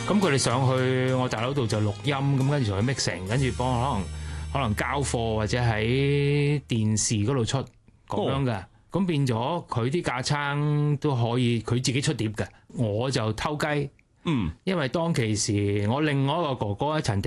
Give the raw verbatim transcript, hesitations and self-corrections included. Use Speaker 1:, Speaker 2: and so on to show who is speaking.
Speaker 1: 咁佢哋上去我大佬度就錄音，咁跟住就去 mixing，跟住幫可能可能交貨或者喺電視嗰度出咁樣嘅。咁、哦、變咗佢啲架撐都可以佢自己出碟嘅，我就偷雞。嗯，因為當其時我另外一個哥哥陳